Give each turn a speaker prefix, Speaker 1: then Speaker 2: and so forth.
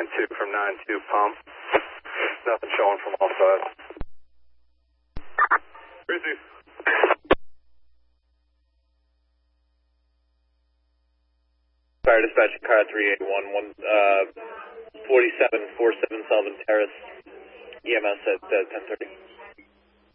Speaker 1: 9-2 from 9-2 pump. Nothing showing from all sides. Crazy.
Speaker 2: Fire dispatch, car 381, 4747 Sullivan Terrace, EMS at 10:30.